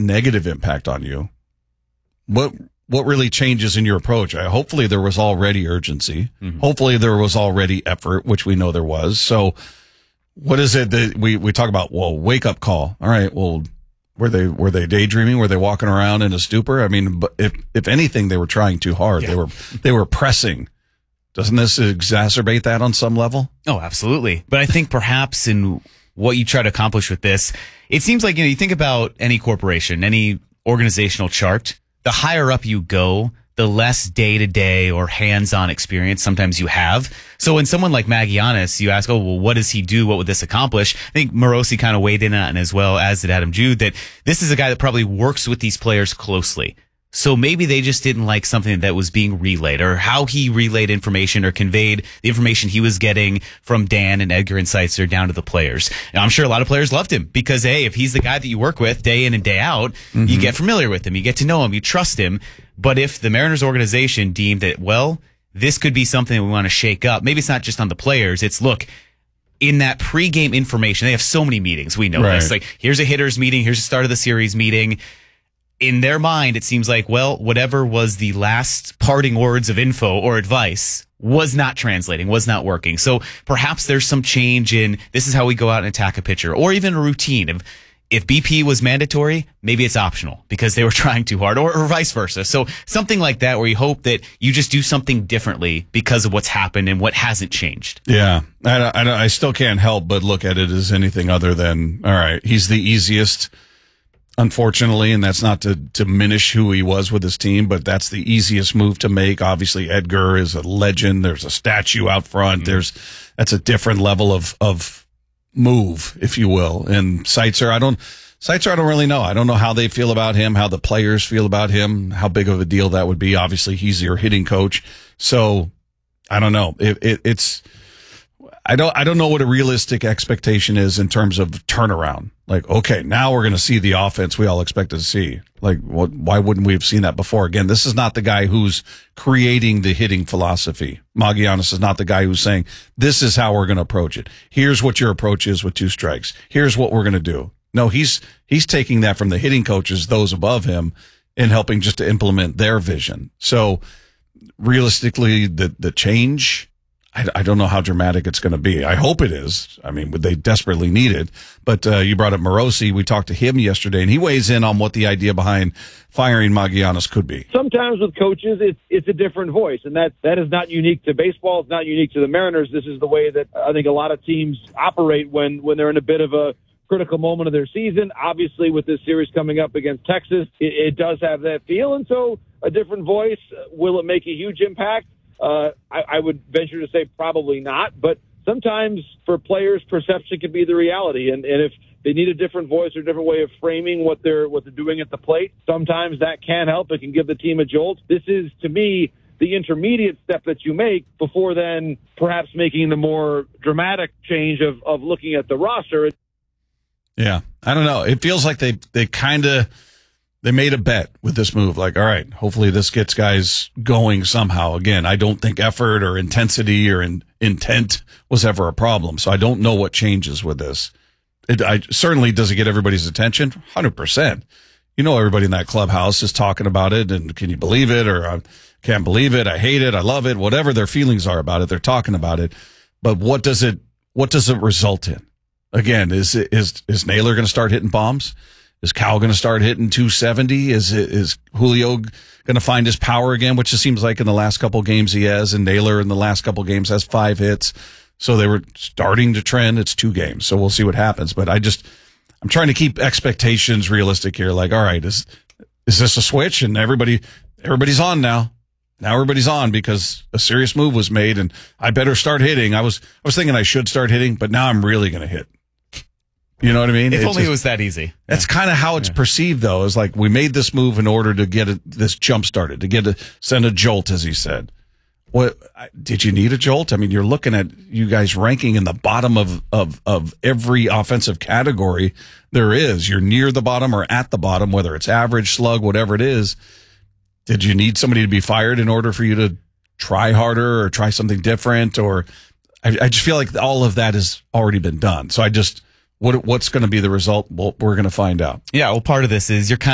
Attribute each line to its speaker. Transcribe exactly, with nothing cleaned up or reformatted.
Speaker 1: negative impact on you, what what really changes in your approach? I, hopefully there was already urgency. Mm-hmm. Hopefully there was already effort, which we know there was. So what is it that we, we talk about? Well, wake up call. All right. Well, were they, were they daydreaming? Were they walking around in a stupor? I mean, if, if anything, they were trying too hard. Yeah. They were, they were pressing. Doesn't this exacerbate that on some level?
Speaker 2: Oh, absolutely. But I think perhaps in what you try to accomplish with this, it seems like, you know, you think about any corporation, any organizational chart, the higher up you go, the less day-to-day or hands-on experience sometimes you have. So when someone like Magianis, you ask, oh, well, what does he do? What would this accomplish? I think Morosi kind of weighed in on it as well, as did Adam Jude, that this is a guy that probably works with these players closely. So maybe they just didn't like something that was being relayed, or how he relayed information or conveyed the information he was getting from Dan and Edgar and Seitzer down to the players. Now, I'm sure a lot of players loved him because, hey, if he's the guy that you work with day in and day out, mm-hmm. you get familiar with him, you get to know him, you trust him. But if the Mariners organization deemed that, well, this could be something we want to shake up, maybe it's not just on the players, it's, look, in that pregame information, they have so many meetings, we know right. this. Like, here's a hitters meeting, here's the start of the series meeting. In their mind, it seems like, well, whatever was the last parting words of info or advice was not translating, was not working. So perhaps there's some change in this is how we go out and attack a pitcher, or even a routine. If, if B P was mandatory, maybe it's optional because they were trying too hard, or, or vice versa. So something like that where you hope that you just do something differently because of what's happened and what hasn't changed.
Speaker 1: Yeah, I, I, I still can't help but look at it as anything other than, all right, he's the easiest. Unfortunately, and that's not to diminish who he was with his team, but that's the easiest move to make. Obviously, Edgar is a legend. There's a statue out front. Mm-hmm. There's that's a different level of of move, if you will. And Seitzer, I don't Seitzer, I don't really know. I don't know how they feel about him, how the players feel about him, how big of a deal that would be. Obviously, he's your hitting coach, so I don't know. It, it, it's I don't I don't know what a realistic expectation is in terms of turnaround. Like, okay, now we're going to see the offense we all expected to see. Like, what, why wouldn't we have seen that before? Again, this is not the guy who's creating the hitting philosophy. Magianis is not the guy who's saying, this is how we're going to approach it. Here's what your approach is with two strikes. Here's what we're going to do. No, he's he's taking that from the hitting coaches, those above him, and helping just to implement their vision. So, realistically, the the change, I, I don't know how dramatic it's going to be. I hope it is. I mean, they desperately need it. But uh, you brought up Morosi. We talked to him yesterday, and he weighs in on what the idea behind firing Magianis could be.
Speaker 3: Sometimes with coaches, it's it's a different voice, and that that is not unique to baseball. It's not unique to the Mariners. This is the way that I think a lot of teams operate when, when they're in a bit of a critical moment of their season. Obviously, with this series coming up against Texas, it, it does have that feel, and so a different voice. Will it make a huge impact? Uh, I, I would venture to say probably not, but sometimes for players, perception can be the reality. And, and if they need a different voice or a different way of framing what they're, what they're doing at the plate, sometimes that can help. It can give the team a jolt. This is, to me, the intermediate step that you make before then perhaps making the more dramatic change of, of looking at the roster.
Speaker 1: Yeah. I don't know. It feels like they, they kind of, They made a bet with this move, like, all right, hopefully this gets guys going somehow. Again, I don't think effort or intensity or in, intent was ever a problem, so I don't know what changes with this. It I, certainly does it get everybody's attention? one hundred percent. You know, everybody in that clubhouse is talking about it, and can you believe it, or I can't believe it, I hate it, I love it, whatever their feelings are about it, they're talking about it. But what does it, what does it result in? Again, is, is, is Naylor going to start hitting bombs? Is Cal going to start hitting two seventy? Is is Julio going to find his power again, which it seems like in the last couple games he has, and Naylor in the last couple games has five hits. So they were starting to trend. It's two games, so we'll see what happens. But I just, I'm trying to keep expectations realistic here. Like, all right, is is this a switch? And everybody, everybody's on now. Now everybody's on because a serious move was made, and I better start hitting. I was I was thinking I should start hitting, but now I'm really going to hit. You know what I mean?
Speaker 2: If
Speaker 1: it's
Speaker 2: only
Speaker 1: just,
Speaker 2: it was that easy.
Speaker 1: That's kind of how it's yeah. perceived, though. Is like we made this move in order to get it, this jump started, to get a send a jolt, as he said. What did you need a jolt? I mean, you're looking at you guys ranking in the bottom of of of every offensive category there is. You're near the bottom or at the bottom, whether it's average, slug, whatever it is. Did you need somebody to be fired in order for you to try harder or try something different? Or I, I just feel like all of that has already been done. So I just. What what's going to be the result? Well, we're going to find out.
Speaker 2: Yeah, well, part of this is you're kind